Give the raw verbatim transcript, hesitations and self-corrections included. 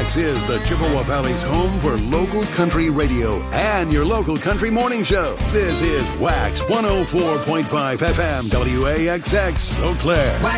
This is the Chippewa Valley's home for local country radio and your local country morning show. This is Wax one oh four point five F M W A X X Eau Claire. Wax